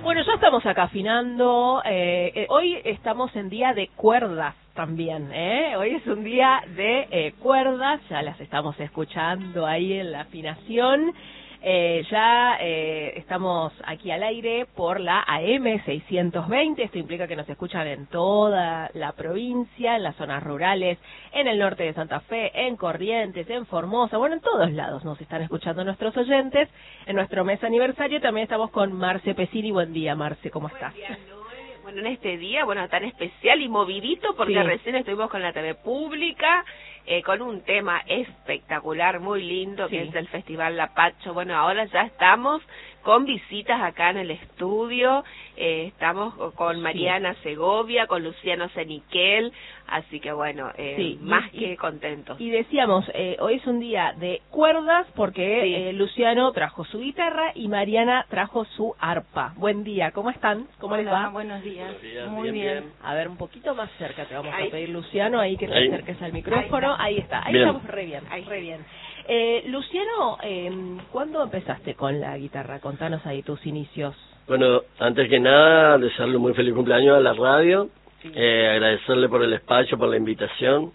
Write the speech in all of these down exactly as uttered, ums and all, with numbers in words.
Bueno, ya estamos acá afinando. Eh, eh, hoy estamos en día de cuerdas también, ¿eh? Hoy es un día de eh, cuerdas, ya las estamos escuchando ahí en la afinación. Eh, ya eh, estamos aquí al aire por la A M seiscientos veinte, esto implica que nos escuchan en toda la provincia, en las zonas rurales, en el norte de Santa Fe, en Corrientes, en Formosa, bueno, en todos lados nos están escuchando nuestros oyentes. En nuestro mes aniversario también estamos con Marce Pesini. Buen día, Marce, ¿cómo estás? Buen día, Noé. Bueno, en este día, bueno, tan especial y movidito, porque sí. Recién estuvimos con la T V Pública, eh, con un tema espectacular, muy lindo, que sí. es el Festival La Pacho. Bueno, ahora ya estamos con visitas acá en el estudio, eh, estamos con Mariana sí. Segovia, con Luciano Ceniquel, así que bueno, eh, sí. más y, que contentos. Y decíamos, eh, hoy es un día de cuerdas porque sí. eh, Luciano trajo su guitarra y Mariana trajo su arpa. Buen día, ¿cómo están? ¿Cómo Hola, les va? Buenos días. Buenos días, muy bien, bien. bien. A ver, un poquito más cerca te vamos ahí. a pedir, Luciano, ahí que te ahí. acerques al micrófono. Ahí está, ahí, está. ahí estamos re bien, ahí. re bien. Eh, Luciano, eh, ¿cuándo empezaste con la guitarra? Contanos ahí tus inicios. Bueno, antes que nada, desearle muy feliz cumpleaños a la radio, sí. eh, agradecerle por el espacio, por la invitación.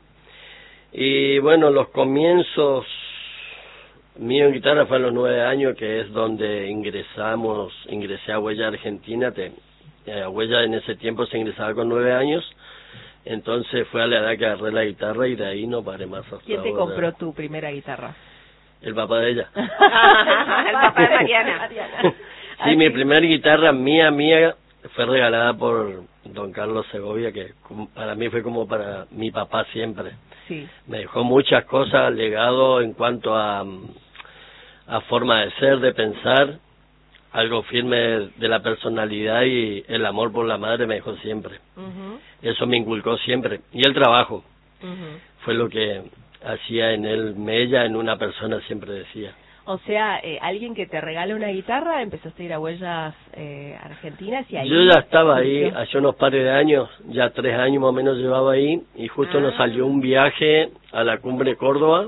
Y bueno, los comienzos míos en guitarra fue a los nueve años, que es donde ingresamos, ingresé a Huella Argentina. Te, eh, a Huella en ese tiempo se ingresaba con nueve años. Entonces fue a la edad que agarré la guitarra y de ahí no paré más hasta ¿Quién te ahora. compró tu primera guitarra? El papá de ella. El papá de Mariana. Sí, mi primera guitarra mía, mía, fue regalada por don Carlos Segovia, que para mí fue como para mi papá siempre. Sí. Me dejó muchas cosas, legado en cuanto a, a forma de ser, de pensar, algo firme de la personalidad, y el amor por la madre me dejó siempre. Uh-huh. Eso me inculcó siempre. Y el trabajo uh-huh. fue lo que hacía en él, mella en una persona, siempre decía. O sea, eh, alguien que te regale una guitarra, empezaste a ir a Huellas eh, Argentinas y ahí... Yo ya estaba ahí hace unos pares de años, ya tres años más o menos llevaba ahí, y justo ah. nos salió un viaje a la Cumbre Córdoba,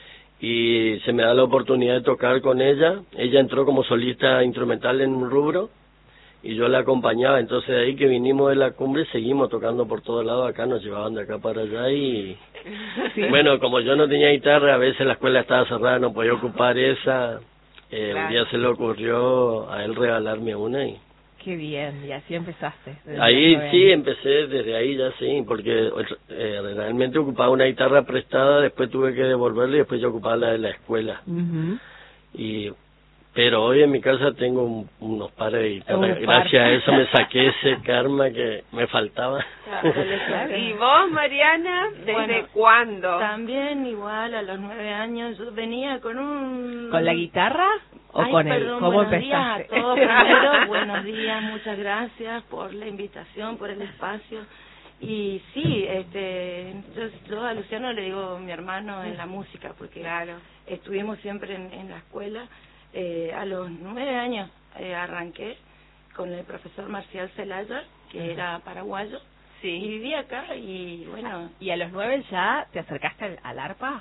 y se me da la oportunidad de tocar con ella. Ella entró como solista instrumental en un rubro, y yo la acompañaba. Entonces de ahí que vinimos de la cumbre, seguimos tocando por todos lados. Acá nos llevaban de acá para allá, y sí. bueno, como yo no tenía guitarra, a veces la escuela estaba cerrada, no podía ocupar esa. eh, claro. Un día se le ocurrió a él regalarme una, y qué bien, y así empezaste. Ahí sí, empecé desde ahí ya sí, porque eh, realmente ocupaba una guitarra prestada, después tuve que devolverla y después yo ocupaba la de la escuela. Uh-huh. Y pero hoy en mi casa tengo un, unos pares de guitarras. Gracias a eso me saqué ese karma que me faltaba. Claro. ¿Y vos, Mariana, desde bueno, cuándo? También igual, a los nueve años yo venía con un... ¿Con la guitarra o Ay, con perdón, el? ¿Cómo buenos empezaste? Días a todos primero, buenos días, muchas gracias por la invitación, por el espacio. Y sí, este, yo, yo a Luciano le digo mi hermano en la música, porque claro, estuvimos siempre en, en la escuela. Eh, a los nueve años eh, arranqué con el profesor Marcial Celaya, que uh-huh. era paraguayo, sí. y vivía acá, y bueno... ¿Y a los nueve ya te acercaste al, al arpa?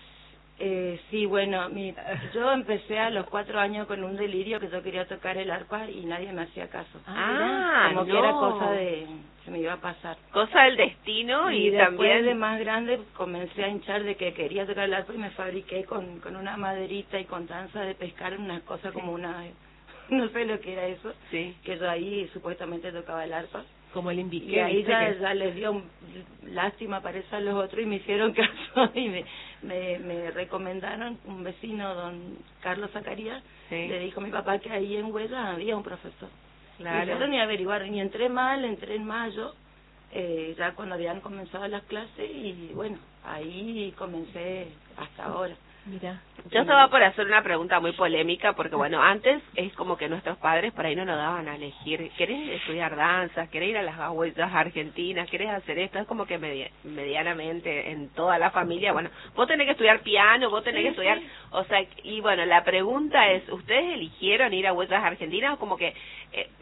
Eh, sí, bueno, mi, yo empecé a los cuatro años con un delirio que yo quería tocar el arpa y nadie me hacía caso. Ah, como no. que era cosa de... se me iba a pasar. Cosa del destino. Y, y después también de más grande comencé a hinchar de que quería tocar el arpa, y me fabriqué con, con una maderita y con tanza de pescar una cosa sí. como una... no sé lo que era eso, sí. que yo ahí supuestamente tocaba el arpa. Como el indiqué. Y ahí ya, que... ya les dio lástima parece a los otros y me hicieron caso y me, me, me recomendaron un vecino, don Carlos Zacarías, sí. le dijo a mi papá que ahí en Huella había un profesor. Claro. Y yo ni averiguar, ni entré mal, entré en mayo, eh, ya cuando habían comenzado las clases, y bueno, ahí comencé hasta ahora. Mira, yo estaba por hacer una pregunta muy polémica, porque bueno, antes es como que nuestros padres por ahí no nos daban a elegir, ¿querés estudiar danza? ¿Querés ir a las Huellas Argentinas? ¿Querés hacer esto? Es como que medi medianamente en toda la familia, bueno, vos tenés que estudiar piano, vos tenés sí, que estudiar, sí. o sea, y bueno, la pregunta es, ¿ustedes eligieron ir a Huellas Argentinas o como que eh,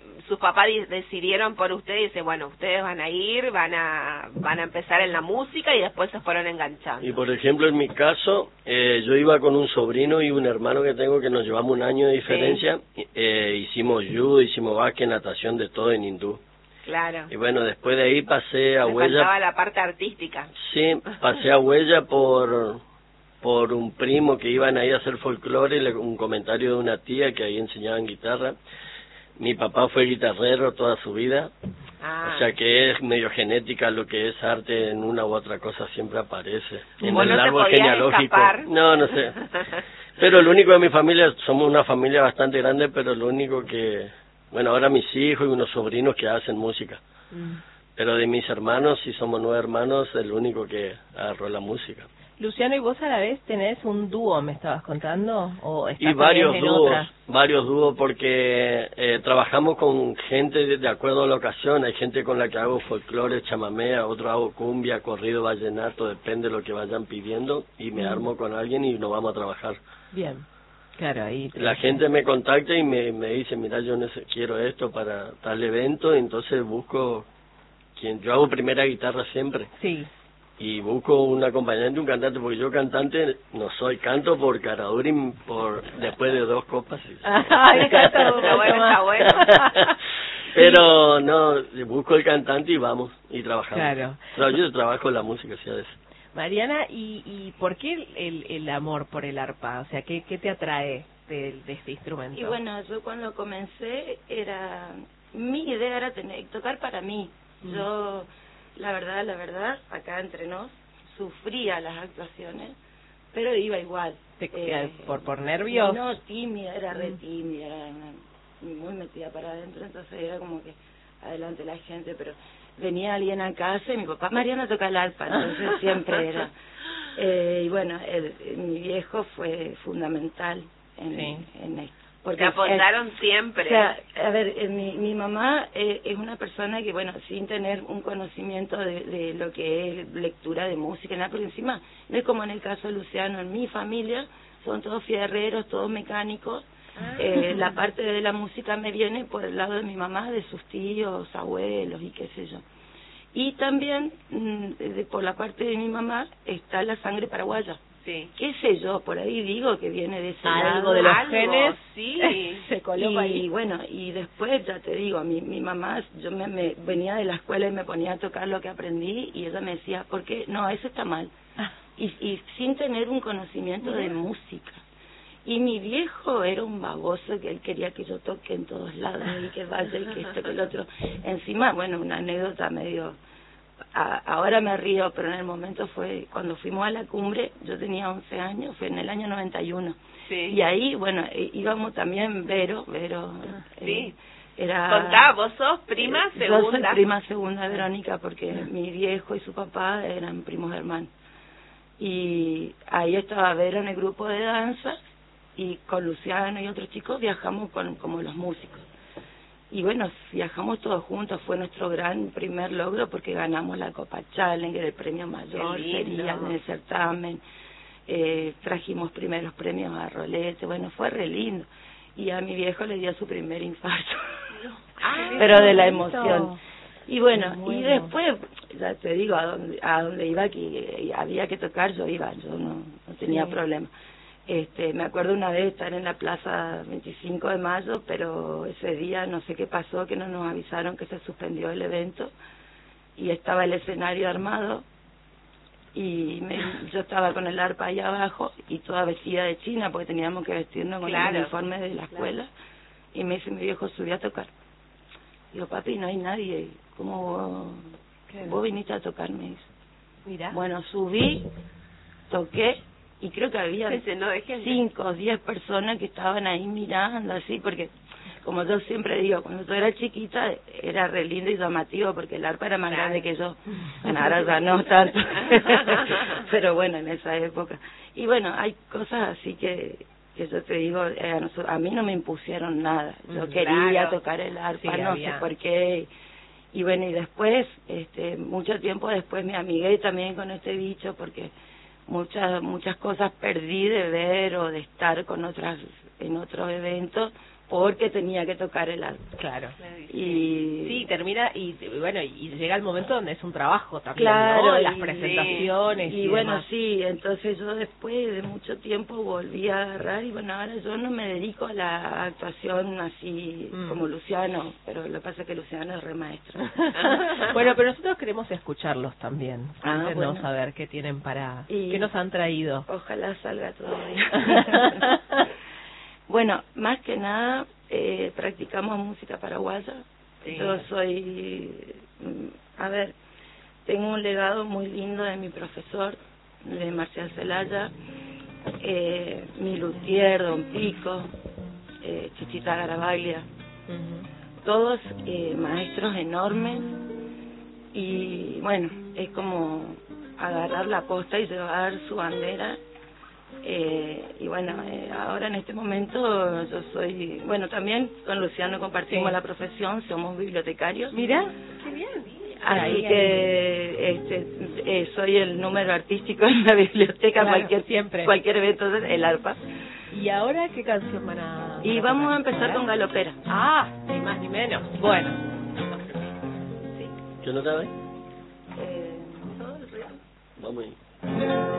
sus papás decidieron por ustedes y dice, bueno, ustedes van a ir, van a van a empezar en la música y después se fueron enganchando. Y por ejemplo, en mi caso, eh, yo iba con un sobrino y un hermano que tengo que nos llevamos un año de diferencia. Sí. Eh, hicimos judo, hicimos básquet, natación, de todo en hindú. Claro. Y bueno, después de ahí pasé a Me Huella. faltaba la parte artística. Sí, pasé a Huella por por un primo que iban ahí a hacer folclore, un comentario de una tía que ahí enseñaban guitarra. Mi papá fue guitarrero toda su vida, ah. o sea que es medio genética, lo que es arte en una u otra cosa siempre aparece. En el no árbol genealógico. Escapar. No, no sé. Pero lo único de mi familia, somos una familia bastante grande, pero lo único que, bueno, ahora mis hijos y unos sobrinos que hacen música. Mm. Pero de mis hermanos, si somos nueve hermanos, el único que agarró la música. Luciano, ¿y vos a la vez tenés un dúo, me estabas contando? ¿O estás y varios en dúos, otra? varios dúos, porque eh, trabajamos con gente de, de acuerdo a la ocasión. Hay gente con la que hago folclore, chamamea, otro hago cumbia, corrido, vallenato, depende de lo que vayan pidiendo, y me mm. armo con alguien y nos vamos a trabajar. Bien, claro, ahí... La gente me contacta y me, me dice, mira, yo quiero esto para tal evento, entonces busco quien... Yo hago primera guitarra siempre. Sí. Y busco un acompañante, un cantante, porque yo cantante no soy, canto por caradura y por después de dos copas. Sí. Ay, está bueno, está bueno. Pero no, busco el cantante y vamos, y trabajamos. Claro. No, yo trabajo en la música, sí, a veces. Mariana, ¿y, y por qué el, el, el amor por el arpa? O sea, ¿qué, qué te atrae de, de este instrumento? Y bueno, yo cuando comencé, era mi idea era tener tocar para mí. Mm. Yo... La verdad, la verdad, acá entre nos, sufría las actuaciones, pero iba igual. ¿Te, eh, ¿Por por nervios? No, tímida, era re tímida, era una, muy metida para adentro, entonces era como que adelante la gente, pero venía alguien a casa y mi papá, Mariana toca el arpa, entonces siempre era. Eh, y bueno, el, el, mi viejo fue fundamental en, sí. en esto. Porque apoyaron es, siempre. O sea, a ver, eh, mi, mi mamá eh, es una persona que, bueno, sin tener un conocimiento de, de lo que es lectura de música, nada, porque encima no es como en el caso de Luciano, en mi familia son todos fierreros, todos mecánicos. Ah. Eh, la parte de la música me viene por el lado de mi mamá, de sus tíos, abuelos y qué sé yo. Y también, mm, de, por la parte de mi mamá, está la sangre paraguaya. Sí. Qué sé yo, por ahí digo que viene de ese algo lado. de los algo, genes, sí, se coló y, ahí. Y bueno, y después ya te digo, mi, mi mamá, yo me, me venía de la escuela y me ponía a tocar lo que aprendí y ella me decía, ¿por qué? No, eso está mal. Ah. Y, y sin tener un conocimiento de música. Y mi viejo era un baboso que él quería que yo toque en todos lados y que vaya y que esto, que el otro. Encima, bueno, una anécdota medio... A, ahora me río, pero en el momento fue cuando fuimos a la cumbre, yo tenía once años, fue en el año noventa y uno. Sí. Y ahí, bueno, íbamos también, Vero, Vero. Sí. Eh, era, Contá, vos sos prima eh, segunda. Yo soy prima segunda, Verónica, porque mi viejo y su papá eran primos hermanos. Y ahí estaba Vero en el grupo de danza y con Luciano y otros chicos viajamos con como los músicos. Y bueno, viajamos todos juntos, fue nuestro gran primer logro porque ganamos la Copa Challenge, el premio mayor sería en el certamen, eh, trajimos primeros premios a Rolete, bueno, fue re lindo. Y a mi viejo le dio su primer infarto, ah, pero de la emoción. Y bueno, bueno, y después, ya te digo, a donde, a donde iba, que había que tocar, yo iba, yo no, no tenía sí. problema. Este, me acuerdo una vez estar en la plaza veinticinco de mayo, pero ese día no sé qué pasó, que no nos avisaron que se suspendió el evento y estaba el escenario armado y me, yo estaba con el arpa ahí abajo y toda vestida de china porque teníamos que vestirnos con claro, el uniforme de la escuela claro. Y me dice mi viejo, subí a tocar. Digo, papi, no hay nadie, ¿cómo vos, vos viniste a tocar? Me dice. Mira. Bueno, subí, toqué. Y creo que había cinco o diez personas que estaban ahí mirando así, porque como yo siempre digo, cuando yo era chiquita era re lindo y llamativo porque el arpa era más claro. grande que yo. Bueno, ahora ya no tanto, pero bueno, en esa época. Y bueno, hay cosas así que, que yo te digo, eh, a, nosotros, a mí no me impusieron nada. Yo quería claro. tocar el arpa, sí, no había. sé por qué. Y bueno, y después, este mucho tiempo después me amigué también con este bicho porque... Muchas muchas cosas perdí de ver o de estar con otras en otros eventos porque tenía que tocar el arpa. Claro. Y sí, termina y bueno, y llega el momento donde es un trabajo también, claro, ¿no? Las y, presentaciones y, y, y bueno, demás. sí, entonces yo después de mucho tiempo volví a agarrar y bueno, ahora yo no me dedico a la actuación así mm. como Luciano, pero lo que pasa es que Luciano es re maestro. Bueno, pero nosotros queremos escucharlos también, ah, bueno. no saber qué tienen para, y qué nos han traído. Ojalá salga todavía. Bueno, más que nada eh, practicamos música paraguaya. Sí. Yo soy, a ver, tengo un legado muy lindo de mi profesor, de Marcial Celaya, eh, mi luthier, Don Pico, eh, Chichita Garabaglia, uh-huh. todos eh, maestros enormes y bueno, es como agarrar la posta y llevar su bandera. Eh, y bueno, eh, ahora en este momento yo soy, bueno, también con Luciano compartimos sí. la profesión, somos bibliotecarios. Mira, qué bien. Así ahí, que ahí. Este, eh, soy el número artístico en la biblioteca, claro, cualquier siempre. cualquier evento, el arpa. ¿Y ahora qué canción van a...? Y vamos tocar? a empezar con Galopera. Ah, ni más ni menos. Bueno. Sí. ¿Qué nota ves? Eh, todo el real. Vamos ahí.